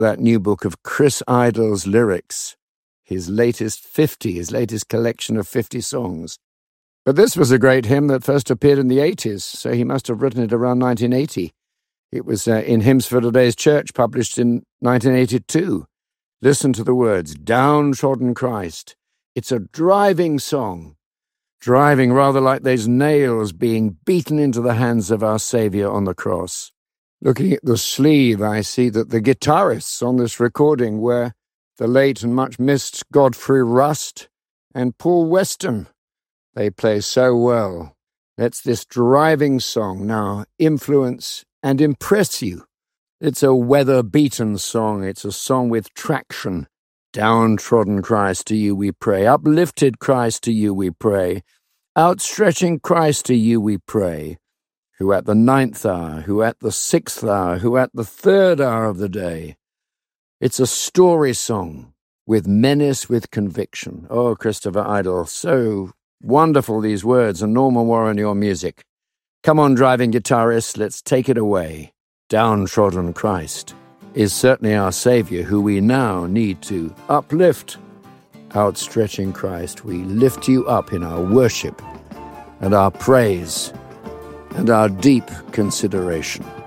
that new book of Chris Idle's lyrics, his latest collection of 50 songs. But this was a great hymn that first appeared in the 80s, so he must have written it around 1980. It was in Hymns for Today's Church, published in 1982. Listen to the words, Downtrodden Christ. It's a driving song, driving rather like those nails being beaten into the hands of our Saviour on the cross. Looking at the sleeve, I see that the guitarists on this recording were the late and much missed Godfrey Rust and Paul Weston. They play so well. Let's this driving song now influence and impress you. It's a weather-beaten song. It's a song with traction. Downtrodden Christ, to you we pray. Uplifted Christ, to you we pray. Outstretching Christ, to you we pray. Who at the 9th hour, who at the 6th hour, who at the 3rd hour of the day. It's a story song with menace, with conviction. Oh, Christopher Idle, so wonderful these words, and Norman Warren, your music. Come on, driving guitarist, let's take it away. Downtrodden Christ is certainly our Saviour, who we now need to uplift. Outstretching Christ, we lift you up in our worship and our praise and our deep consideration.